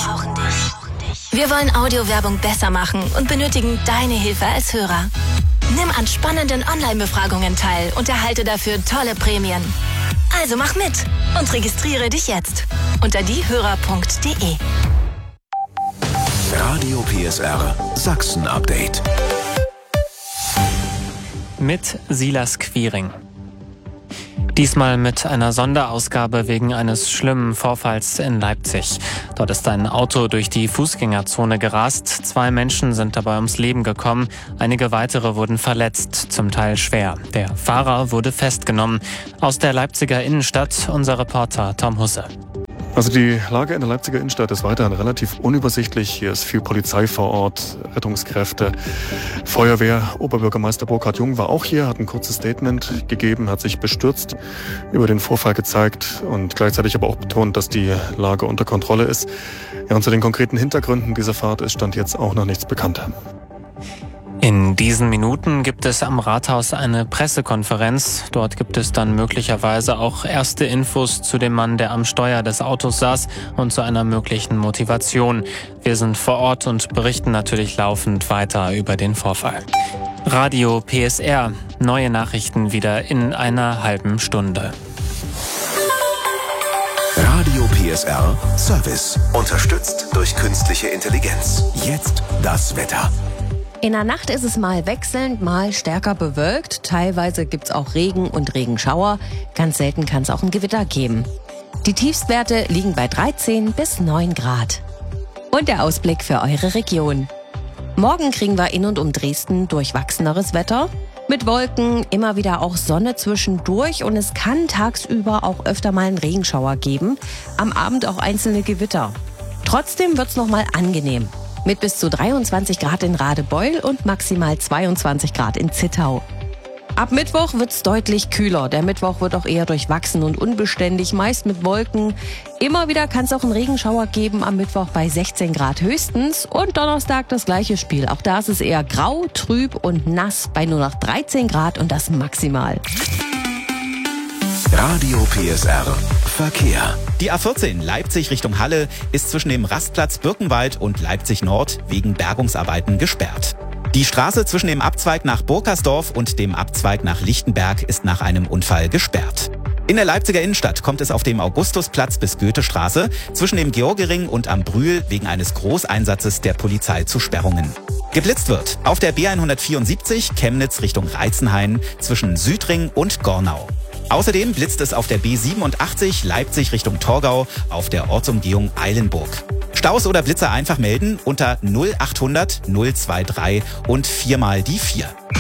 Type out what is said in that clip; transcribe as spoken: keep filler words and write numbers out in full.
Wir wollen Audiowerbung besser machen und benötigen deine Hilfe als Hörer. Nimm an spannenden Online-Befragungen teil und erhalte dafür tolle Prämien. Also mach mit und registriere dich jetzt unter diehörer punkt de. Radio P S R Sachsen-Update. Mit Silas Quiring. Diesmal mit einer Sonderausgabe wegen eines schlimmen Vorfalls in Leipzig. Dort ist ein Auto durch die Fußgängerzone gerast. Zwei Menschen sind dabei ums Leben gekommen. Einige weitere wurden verletzt, zum Teil schwer. Der Fahrer wurde festgenommen. Aus der Leipziger Innenstadt unser Reporter Tom Husse. Also die Lage in der Leipziger Innenstadt ist weiterhin relativ unübersichtlich. Hier ist viel Polizei vor Ort, Rettungskräfte, Feuerwehr. Oberbürgermeister Burkhard Jung war auch hier, hat ein kurzes Statement gegeben, hat sich bestürzt über den Vorfall gezeigt und gleichzeitig aber auch betont, dass die Lage unter Kontrolle ist. Ja, und zu den konkreten Hintergründen dieser Fahrt ist Stand jetzt auch noch nichts bekannt. In diesen Minuten gibt es am Rathaus eine Pressekonferenz. Dort gibt es dann möglicherweise auch erste Infos zu dem Mann, der am Steuer des Autos saß und zu einer möglichen Motivation. Wir sind vor Ort und berichten natürlich laufend weiter über den Vorfall. Radio P S R. Neue Nachrichten wieder in einer halben Stunde. Radio P S R Service. Unterstützt durch künstliche Intelligenz. Jetzt das Wetter. In der Nacht ist es mal wechselnd, mal stärker bewölkt. Teilweise gibt's auch Regen und Regenschauer. Ganz selten kann es auch ein Gewitter geben. Die Tiefstwerte liegen bei dreizehn bis neun Grad. Und der Ausblick für eure Region. Morgen kriegen wir in und um Dresden durchwachseneres Wetter. Mit Wolken, immer wieder auch Sonne zwischendurch und es kann tagsüber auch öfter mal einen Regenschauer geben. Am Abend auch einzelne Gewitter. Trotzdem wird's noch mal angenehm. Mit bis zu dreiundzwanzig Grad in Radebeul und maximal zweiundzwanzig Grad in Zittau. Ab Mittwoch wird's deutlich kühler. Der Mittwoch wird auch eher durchwachsen und unbeständig, meist mit Wolken. Immer wieder kann es auch einen Regenschauer geben, am Mittwoch bei sechzehn Grad höchstens. Und Donnerstag das gleiche Spiel. Auch da ist es eher grau, trüb und nass bei nur noch dreizehn Grad und das maximal. Radio P S R Verkehr. Die A vierzehn Leipzig Richtung Halle ist zwischen dem Rastplatz Birkenwald und Leipzig Nord wegen Bergungsarbeiten gesperrt. Die Straße zwischen dem Abzweig nach Burkersdorf und dem Abzweig nach Lichtenberg ist nach einem Unfall gesperrt. In der Leipziger Innenstadt kommt es auf dem Augustusplatz bis Goethestraße zwischen dem Georgering und am Brühl wegen eines Großeinsatzes der Polizei zu Sperrungen. Geblitzt wird auf der B hundertvierundsiebzig Chemnitz Richtung Reizenhain zwischen Südring und Gornau. Außerdem blitzt es auf der B siebenundachtzig Leipzig Richtung Torgau auf der Ortsumgehung Eilenburg. Staus oder Blitzer einfach melden unter null achthundert null drei drei und viermal die vier.